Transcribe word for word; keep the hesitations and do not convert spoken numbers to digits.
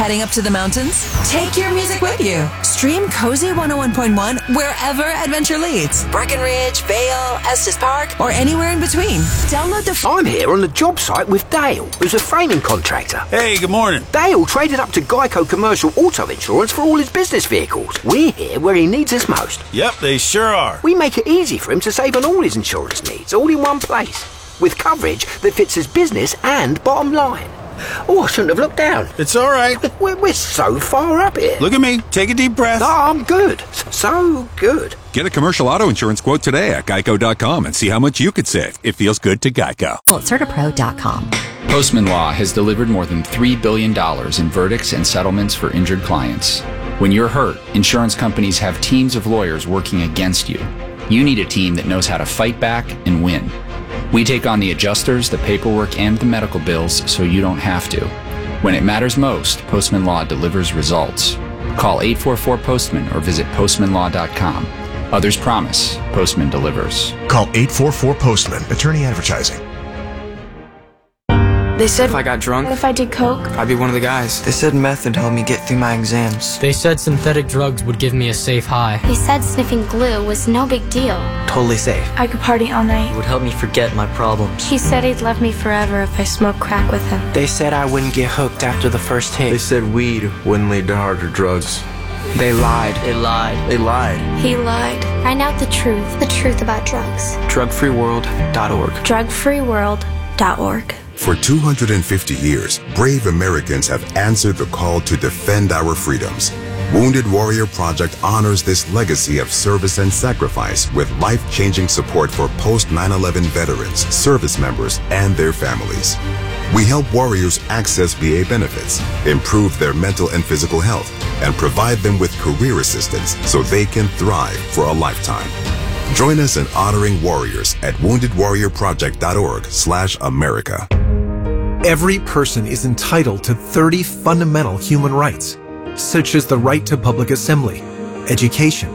Heading up to the mountains? Take your music with you. Stream Cozy one oh one point one wherever adventure leads. Breckenridge, Vale, Estes Park, or anywhere in between. Download the... F- I'm here on the job site with Dale, who's a framing contractor. Hey, good morning. Dale traded up to Geico Commercial Auto Insurance for all his business vehicles. We're here where he needs us most. Yep, they sure are. We make it easy for him to save on all his insurance needs, all in one place, with coverage that fits his business and bottom line. Oh, I shouldn't have looked down. It's all right. We're, we're so far up here. Look at me. Take a deep breath. Oh, I'm good. So good. Get a commercial auto insurance quote today at geico dot com and see how much you could save. It feels good to Geico. Certapro dot com. Postman Law has delivered more than three billion dollars in verdicts and settlements for injured clients. When you're hurt, insurance companies have teams of lawyers working against you. You need a team that knows how to fight back and win. We take on the adjusters, the paperwork, and the medical bills so you don't have to. When it matters most, Postman Law delivers results. Call eight four four postman or visit postman law dot com. Others promise, Postman delivers. Call eight four four postman. Attorney advertising. They said if I got drunk, if I did coke, I'd be one of the guys. They said meth would help me get through my exams. They said synthetic drugs would give me a safe high. They said sniffing glue was no big deal. Totally safe. I could party all night. It would help me forget my problems. He said he'd love me forever if I smoked crack with him. They said I wouldn't get hooked after the first hit. They said weed wouldn't lead to harder drugs. They lied. They lied. They lied. He lied. Find out the truth. The truth about drugs. drug free world dot org. drug free world dot org. For two hundred fifty years, brave Americans have answered the call to defend our freedoms. Wounded Warrior Project honors this legacy of service and sacrifice with life-changing support for post nine eleven veterans, service members, and their families. We help warriors access V A benefits, improve their mental and physical health, and provide them with career assistance so they can thrive for a lifetime. Join us in honoring warriors at wounded warrior project dot org slash America. Every person is entitled to thirty fundamental human rights, such as the right to public assembly, education,